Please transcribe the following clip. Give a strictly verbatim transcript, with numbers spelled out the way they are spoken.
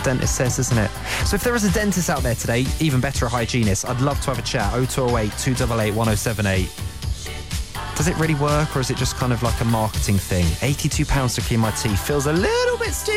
dentist says, isn't it? So if there is a dentist out there today, even better a hygienist, I'd love to have a chat. oh two oh eight, two eight eight, one oh seven eight. Does it really work, or is it just kind of like a marketing thing? eighty-two pounds to clean my teeth feels a little bit steep.